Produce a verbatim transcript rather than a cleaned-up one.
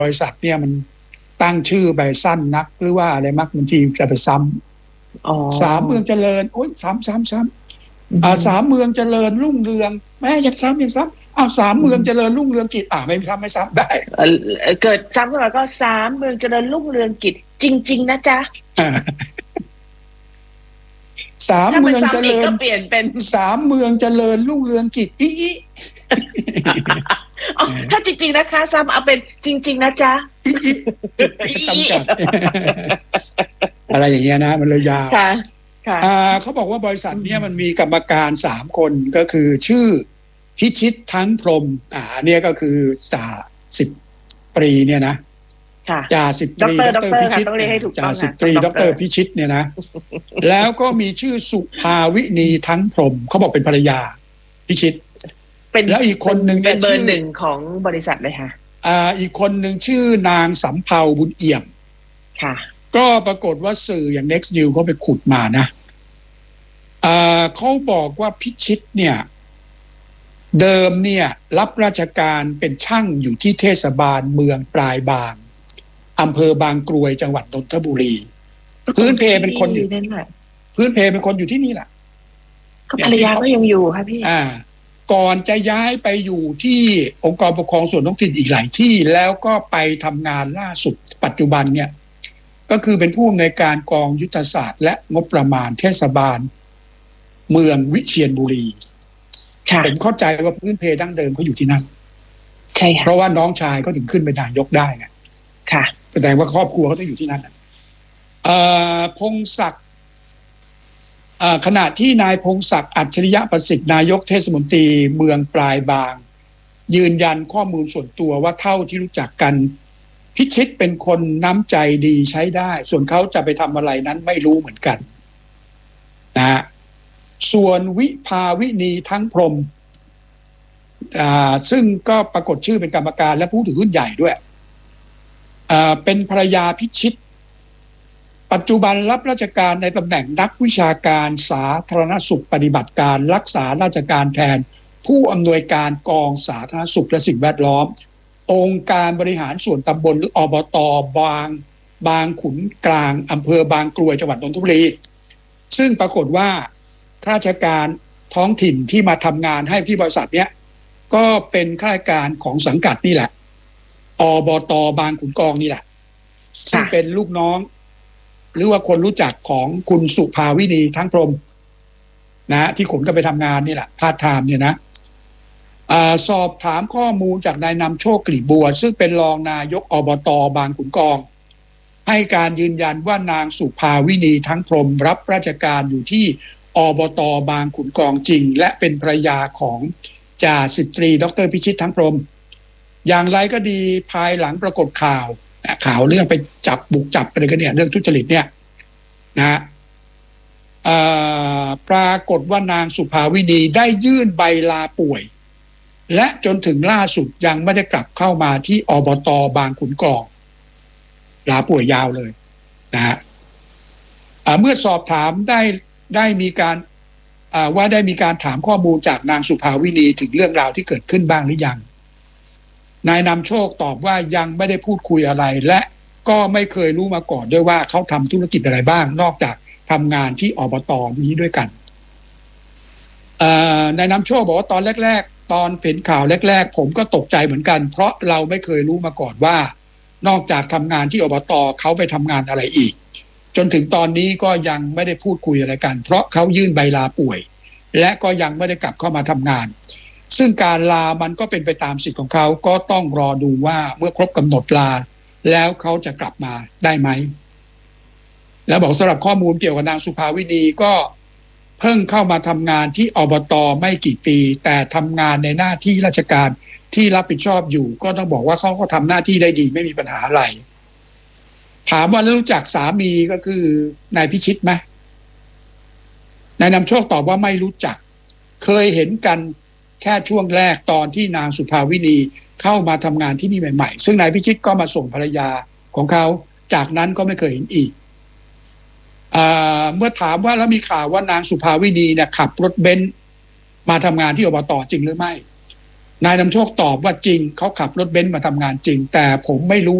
บริษัทเนี่ยมันตั้งชื่อไปสั้นนักหรือว่าอะไรมักบางทีจะไปซ้ำสามเมืองเจริญโอ๊ยซ้ำซ้ำซ้ำอ่าสามเมืองเจริญรุ่งเรืองแม้ยังซ้ำยังซ้ำอ้าวสามเมืองเจริญรุ่งเรืองกิจอ่าไม่ซ้ำไม่ซ้ำได้เกิดซ้ำขึ้นมาก็สามเมืองเจริญรุ่งเรืองกิจจริงๆนะจ๊ะสามเมืองเจริญก็เปลี่ยนเป็นสามเมืองเจริญรุ่งเรืองกิจอีอีถ้าจริงๆนะคะซ้ำเอาเป็นจริงๆนะจ๊ะอีอีอะไรอย่างเงี้ยนะมันเลยยาวเขาบอกว่าบริษัทเนี้ยมันมีกรรมการสามคนก็คือชื่อพิชิตทั้งพรหมอ่าเนี่ยก็คือจ่าสิบตรีเนี่ยนะจ่าสิบตรีดรพิชิตจ่าสิบตรีดรพิชิตเนี่ยนะแล้วก็มีชื่อสุภาวินีทั้งพรหมเขาบอกเป็นภรรยาพิชิตแล้วอีกคนหนึ่งเป็นเบอร์หนึ่งของบริษัทเลยค่ะอ่าอีกคนหนึ่งชื่อนางสำเภาบุญเอี่ยมค่ะก็ปรากฏว่าสื่ออย่าง Next News เขาไปขุดมานะอ่าเขาบอกว่าพิชิตเนี่ยเดิมเนี่ยรับราชการเป็นช่างอยู่ที่เทศบาลเมืองปลายบางอำเภอบางกรวยจังหวัดนนทบุรีพื้นเพเป็นคนอยู่พื้นเพเป็นคนอยู่ที่นี่แหละภรรยาก็ยังอยู่ค่ะพี่อ่าก่อนจะย้ายไปอยู่ที่องค์กรปกครองส่วนท้องถิ่นอีกหลายที่แล้วก็ไปทำงานล่าสุดปัจจุบันเนี่ยก็คือเป็นผู้อำนวยการกองยุทธศาสตร์และงบประมาณเทศบาลเมืองวิเชียรบุรีผมเข้าใจว่าพื้นเพดั้งเดิมเขาอยู่ที่นั่นใช่ค่ะเพราะว่าน้องชายเขาถึงขึ้นเป็นนายกได้ไงค่ะแสดงว่าครอบครัวเขาต้องอยู่ที่นั่นเอ่อพงศักดิ์ขณะที่นายพงศักดิ์อัจฉริยะประสิทธิ์นายกเทศมนตรีเมืองปลายบางยืนยันข้อมูลส่วนตัวว่าเท่าที่รู้จักกันพิชิตเป็นคนน้ำใจดีใช้ได้ส่วนเขาจะไปทำอะไรนั้นไม่รู้เหมือนกันนะส่วนวิภาวินีทั้งพรหมซึ่งก็ปรากฏชื่อเป็นกรรมการและผู้ถือหุ้นใหญ่ด้วยเป็นภรรยาพิชิตปัจจุบันรับราชการในตำแหน่งนักวิชาการสาธารณสุขปฏิบัติการรักษาราชการแทนผู้อำนวยการกองสาธารณสุขและสิ่งแวดล้อมองค์การบริหารส่วนตำบลหรืออบต.บางบางขุนกลางอำเภอบางกรวยจังหวัดนนทบุรีซึ่งปรากฏว่าข้าราชการท้องถิ่นที่มาทำงานให้ที่บริษัทเนี้ยก็เป็นข้าราชการของสังกัดนี่แหละอบต.บางขุนกองนี่แหละซึ่งเป็นลูกน้องหรือว่าคนรู้จักของคุณสุภาวินีทั้งพรหมนะที่ขนกันไปทำงานนี่แหละพาร์ทไทม์เนี่ยนะสอบถามข้อมูลจากนายนำโชคกลีบบัวซึ่งเป็นรองนายกอบต.บางขุนกองให้การยืนยันว่านางสุภาวินีทั้งพรหมรับราชการอยู่ที่อบต.บางขุนกองจริงและเป็นภรรยาของจ่าสิบตรีดรพิชิตทั้งพรหมอย่างไรก็ดีภายหลังปรากฏข่าวข่าวเรื่องไปจับบุกจับอะไรกันเนี่ยเรื่องทุจริตเนี่ยนะปรากฏว่านางสุภาวินีได้ยื่นใบลาป่วยและจนถึงล่าสุดยังไม่ได้กลับเข้ามาที่อบต.บางขุนกองลาป่วยยาวเลยนะฮะเมื่อสอบถามได้ได้มีการว่าได้มีการถามข้อมูลจากนางสุภาวินีถึงเรื่องราวที่เกิดขึ้นบ้างหรือยังนายนำโชคตอบว่ายังไม่ได้พูดคุยอะไรและก็ไม่เคยรู้มาก่อนด้วยว่าเขาทำธุรกิจอะไรบ้างนอกจากทำงานที่อบต.นี้ด้วยกันนายนำโชคบอกว่าตอนแรกๆตอนเห็นข่าวแรกๆผมก็ตกใจเหมือนกันเพราะเราไม่เคยรู้มาก่อนว่านอกจากทำงานที่อบต.เขาไปทำงานอะไรอีกจนถึงตอนนี้ก็ยังไม่ได้พูดคุยอะไรกันเพราะเขายื่นใบลาป่วยและก็ยังไม่ได้กลับเข้ามาทำงานซึ่งการลามันก็เป็นไปตามสิทธิ์ของเขาก็ต้องรอดูว่าเมื่อครบกำหนดลาแล้วเขาจะกลับมาได้ไหมแล้วบอกสำหรับข้อมูลเกี่ยวกับนางสุภาวินีก็เพิ่งเข้ามาทำงานที่อบต.ไม่กี่ปีแต่ทำงานในหน้าที่ราชการที่รับผิดชอบอยู่ก็ต้องบอกว่าเขาก็ทำหน้าที่ได้ดีไม่มีปัญหาอะไรถามว่าแล้วรู้จักสามีก็คือนายพิชิตไหมนายนำโชคตอบว่าไม่รู้จักเคยเห็นกันแค่ช่วงแรกตอนที่นางสุภาวินีเข้ามาทำงานที่นี่ใหม่ๆซึ่งนายพิชิตก็มาส่งภรรยาของเขาจากนั้นก็ไม่เคยเห็นอีกเมื่อถามว่าแล้วมีข่าวว่านางสุภาวินีเนี่ยขับรถเบนซ์มาทำงานที่อบต.จริงหรือไม่นายนำโชคตอบว่าจริงเขาขับรถเบนซ์มาทำงานจริงแต่ผมไม่รู้